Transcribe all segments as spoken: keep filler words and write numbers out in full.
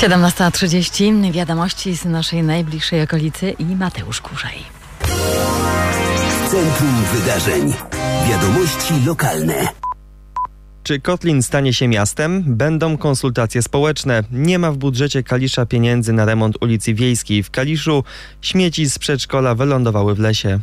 siedemnasta trzydzieści. Wiadomości z naszej najbliższej okolicy i Mateusz Kurzej. Centrum wydarzeń. Wiadomości lokalne. Czy Kotlin stanie się miastem? Będą konsultacje społeczne. Nie ma w budżecie Kalisza pieniędzy na remont ulicy Wiejskiej. W Kaliszu śmieci z przedszkola wylądowały w lesie.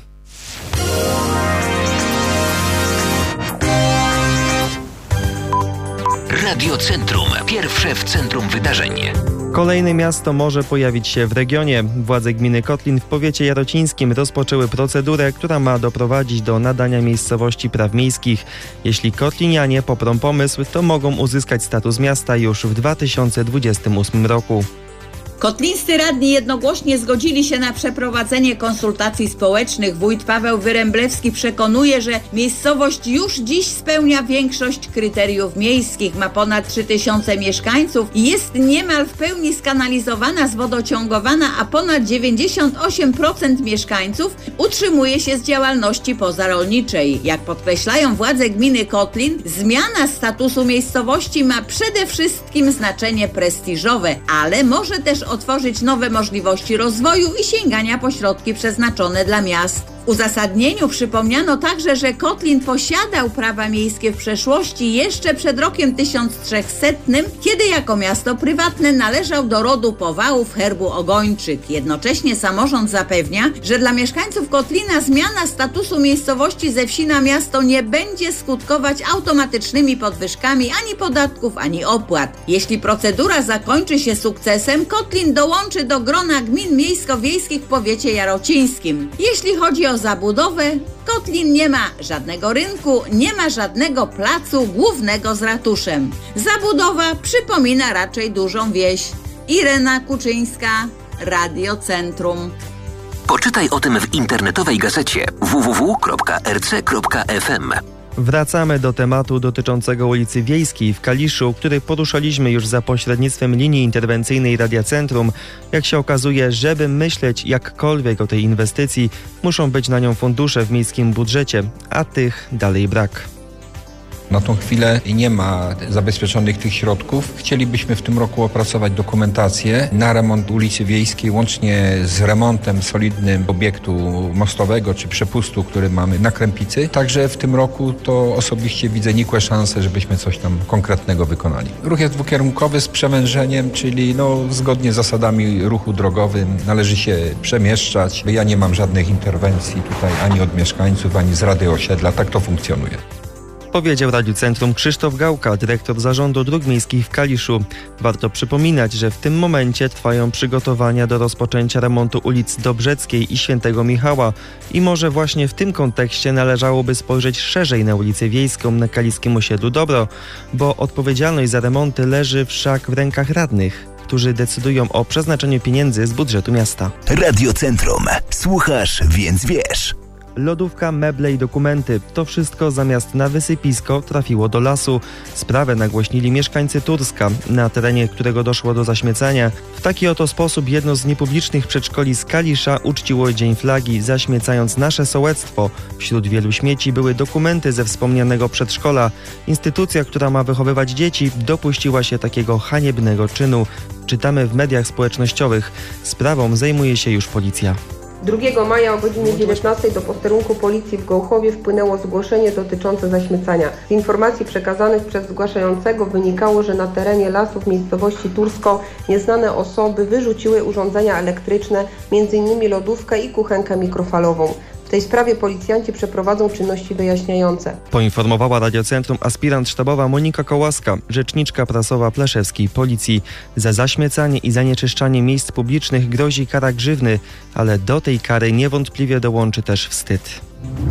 Radio Centrum. Pierwsze w centrum wydarzeń. Kolejne miasto może pojawić się w regionie. Władze gminy Kotlin w powiecie jarocińskim rozpoczęły procedurę, która ma doprowadzić do nadania miejscowości praw miejskich. Jeśli kotlinianie poprą pomysł, to mogą uzyskać status miasta już w dwa tysiące dwudziestym ósmym roku. Kotlińscy radni jednogłośnie zgodzili się na przeprowadzenie konsultacji społecznych. Wójt Paweł Wyręblewski przekonuje, że miejscowość już dziś spełnia większość kryteriów miejskich. Ma ponad trzy tysiące mieszkańców i jest niemal w pełni skanalizowana, zwodociągowana, a ponad dziewięćdziesiąt osiem procent mieszkańców utrzymuje się z działalności pozarolniczej. Jak podkreślają władze gminy Kotlin, zmiana statusu miejscowości ma przede wszystkim znaczenie prestiżowe, ale może też otworzyć nowe możliwości rozwoju i sięgania po środki przeznaczone dla miast. W uzasadnieniu przypomniano także, że Kotlin posiadał prawa miejskie w przeszłości jeszcze przed rokiem tysiąc trzysetnym, kiedy jako miasto prywatne należał do rodu Powałów herbu Ogończyk. Jednocześnie samorząd zapewnia, że dla mieszkańców Kotlina zmiana statusu miejscowości ze wsi na miasto nie będzie skutkować automatycznymi podwyżkami ani podatków, ani opłat. Jeśli procedura zakończy się sukcesem, Kotlin dołączy do grona gmin miejsko-wiejskich w powiecie jarocińskim. Jeśli chodzi o zabudowę, Kotlin nie ma żadnego rynku, nie ma żadnego placu głównego z ratuszem. Zabudowa przypomina raczej dużą wieś. Irena Kuczyńska, Radio Centrum. Poczytaj o tym w internetowej gazecie w w w kropka r c kropka f m. Wracamy do tematu dotyczącego ulicy Wiejskiej w Kaliszu, który poruszaliśmy już za pośrednictwem linii interwencyjnej Radia Centrum. Jak się okazuje, żeby myśleć jakkolwiek o tej inwestycji, muszą być na nią fundusze w miejskim budżecie, a tych dalej brak. Na tą chwilę nie ma zabezpieczonych tych środków. Chcielibyśmy w tym roku opracować dokumentację na remont ulicy Wiejskiej, łącznie z remontem solidnym obiektu mostowego czy przepustu, który mamy na Krępicy. Także w tym roku to osobiście widzę nikłe szanse, żebyśmy coś tam konkretnego wykonali. Ruch jest dwukierunkowy z przewężeniem, czyli no, zgodnie z zasadami ruchu drogowym należy się przemieszczać. Ja nie mam żadnych interwencji tutaj ani od mieszkańców, ani z Rady Osiedla. Tak to funkcjonuje. Powiedział Radiu Centrum Krzysztof Gałka, dyrektor Zarządu Dróg Miejskich w Kaliszu. Warto przypominać, że w tym momencie trwają przygotowania do rozpoczęcia remontu ulic Dobrzeckiej i Świętego Michała i może właśnie w tym kontekście należałoby spojrzeć szerzej na ulicę Wiejską na kaliskim osiedlu Dobro, bo odpowiedzialność za remonty leży wszak w rękach radnych, którzy decydują o przeznaczeniu pieniędzy z budżetu miasta. Radio Centrum. Słuchasz, więc wiesz. Lodówka, meble i dokumenty. To wszystko zamiast na wysypisko trafiło do lasu. Sprawę nagłośnili mieszkańcy Turska, na terenie którego doszło do zaśmiecania. W taki oto sposób jedno z niepublicznych przedszkoli z Kalisza uczciło Dzień Flagi, zaśmiecając nasze sołectwo. Wśród wielu śmieci były dokumenty ze wspomnianego przedszkola. Instytucja, która ma wychowywać dzieci, dopuściła się takiego haniebnego czynu. Czytamy w mediach społecznościowych. Sprawą zajmuje się już policja. drugiego maja o godzinie dziewiętnastej do posterunku policji w Gołchowie wpłynęło zgłoszenie dotyczące zaśmiecania. Z informacji przekazanych przez zgłaszającego wynikało, że na terenie lasów miejscowości Tursko nieznane osoby wyrzuciły urządzenia elektryczne, między innymi lodówkę i kuchenkę mikrofalową. W tej sprawie policjanci przeprowadzą czynności wyjaśniające. Poinformowała Radiocentrum aspirant sztabowa Monika Kołaska, rzeczniczka prasowa Pleszewskiej Policji. Za zaśmiecanie i zanieczyszczanie miejsc publicznych grozi kara grzywny, ale do tej kary niewątpliwie dołączy też wstyd.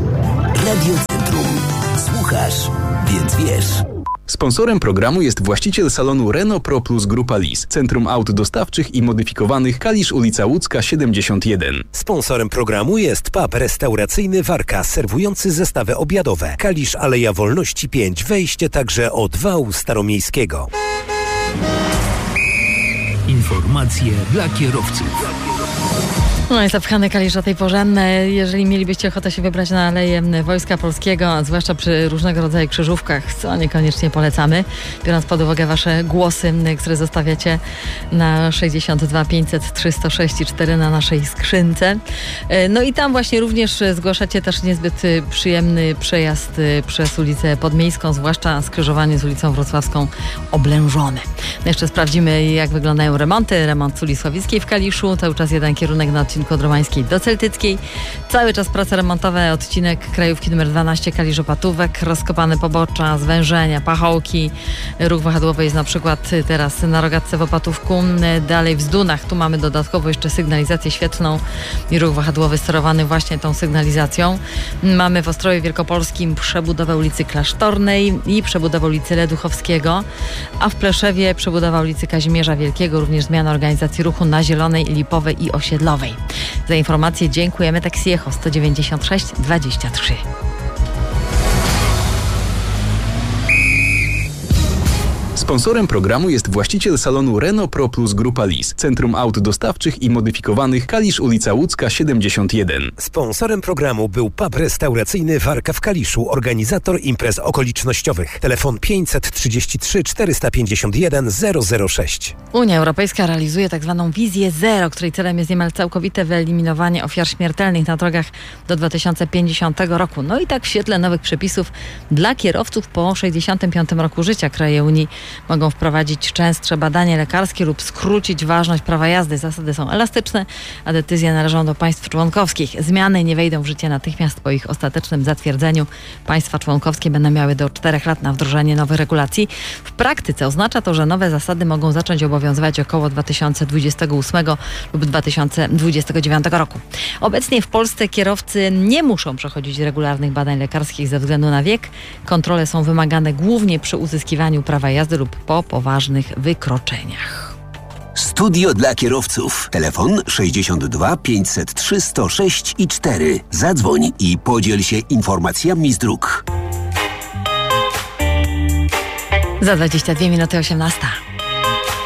Radiocentrum. Słuchasz, więc wiesz. Sponsorem programu jest właściciel salonu Renault Pro Plus Grupa Lis, Centrum Aut Dostawczych i Modyfikowanych, Kalisz, ulica Łódzka siedemdziesiąt jeden. Sponsorem programu jest pub restauracyjny Warka, serwujący zestawy obiadowe. Kalisz, Aleja Wolności pięć, wejście także od wału staromiejskiego. Informacje dla kierowców. No i zapchany Kalisz o tej porze. Jeżeli mielibyście ochotę się wybrać na Aleję Wojska Polskiego, a zwłaszcza przy różnego rodzaju krzyżówkach, co niekoniecznie polecamy, biorąc pod uwagę wasze głosy, które zostawiacie na sześćdziesiąt dwa pięćset trzysta sześć cztery na naszej skrzynce. No i tam właśnie również zgłaszacie też niezbyt przyjemny przejazd przez ulicę Podmiejską, zwłaszcza skrzyżowanie z ulicą Wrocławską oblężone. No jeszcze sprawdzimy, jak wyglądają remonty. Remont z uli Sławickiej w Kaliszu, cały czas jeden kierunek na odcinku od Romańskiej do Celtyckiej. Cały czas prace remontowe, odcinek krajówki numer dwanaście Kalisz-Opatówek, rozkopane pobocza, zwężenia, pachołki. Ruch wahadłowy jest na przykład teraz na Rogatce w Opatówku. Dalej w Zdunach, tu mamy dodatkowo jeszcze sygnalizację świetlną i ruch wahadłowy sterowany właśnie tą sygnalizacją. Mamy w Ostrowie Wielkopolskim przebudowę ulicy Klasztornej i przebudowę ulicy Leduchowskiego, a w Pleszewie przebudowa ulicy Kazimierza Wielkiego, również zmiana organizacji ruchu na Zielonej, Lipowej i Osiedlowej. Za informację dziękujemy. Taxi Echo sto dziewięćdziesiąt sześć dwadzieścia trzy. Sponsorem programu jest właściciel salonu Renault Pro Plus Grupa Lis, Centrum Aut Dostawczych i Modyfikowanych, Kalisz, ulica Łódzka siedemdziesiąt jeden. Sponsorem programu był pub restauracyjny Warka w Kaliszu, organizator imprez okolicznościowych. Telefon pięćset trzydzieści trzy czterysta pięćdziesiąt jeden zero zero sześć. Unia Europejska realizuje tak zwaną wizję zero, której celem jest niemal całkowite wyeliminowanie ofiar śmiertelnych na drogach do dwa tysiące pięćdziesiątego roku. No i tak w świetle nowych przepisów dla kierowców po sześćdziesiątym piątym roku życia kraje Unii mogą wprowadzić częstsze badanie lekarskie lub skrócić ważność prawa jazdy. Zasady są elastyczne, a decyzje należą do państw członkowskich. Zmiany nie wejdą w życie natychmiast po ich ostatecznym zatwierdzeniu. Państwa członkowskie będą miały do czterech lat na wdrożenie nowych regulacji. W praktyce oznacza to, że nowe zasady mogą zacząć obowiązywać około dwa tysiące dwudziestego ósmego lub dwa tysiące dwudziestego dziewiątego roku. Obecnie w Polsce kierowcy nie muszą przechodzić regularnych badań lekarskich ze względu na wiek. Kontrole są wymagane głównie przy uzyskiwaniu prawa jazdy lub po poważnych wykroczeniach. Studio dla kierowców. Telefon sześćdziesiąt dwa pięćset trzy sto sześć i cztery. Zadzwoń i podziel się informacjami z dróg. Za dwadzieścia dwie minuty osiemnasta.